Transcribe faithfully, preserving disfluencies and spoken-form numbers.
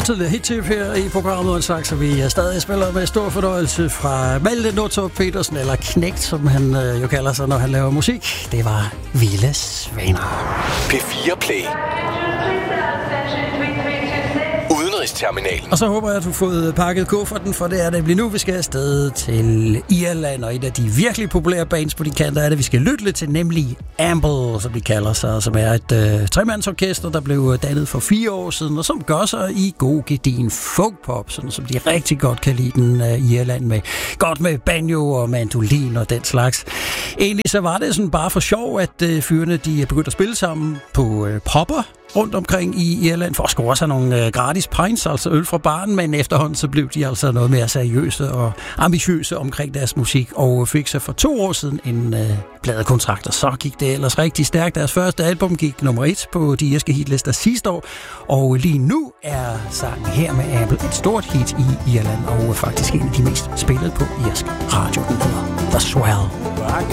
tidligere hittip her i programmet, en slags, som vi stadig spiller med stor fornøjelse fra Malte Nordtorp Petersen, eller Knægt, som han øh, jo kalder sig, når han laver musik. Det var Vilde Svaner. P fire Play. Udenrigsterminalen. Og så håber jeg, at du har fået pakket kufferten, for det er det nu, vi skal afsted til Irland, og et af de virkelig populære bands på de kanter er det, vi skal lytte lidt til, nemlig Amble, som de kalder sig, som er et øh, tremandsorkester, der blev dannet for fire år siden, og som gør sig i god gedigen folkpop, sådan som de rigtig godt kan lide den øh, i Irland, med godt med banjo og mandolin og den slags. Egentlig så var det sådan bare for sjov, at øh, fyrene de begyndte at spille sammen på øh, popper rundt omkring i Irland for at score sig nogle øh, gratis pints, altså øl fra baren, men efterhånden så blev de altså noget mere seriøse og ambitiøse omkring deres musik, og fik så for to år siden en øh, pladekontrakt, og så gik det ellers rigtig stærkt. Deres første album gik nummer et på de irske hitlister sidste år, og lige nu er sangen her med Amble et stort hit i Irland, og faktisk en af de mest spillede på irsk radio. Den hedder The Swell.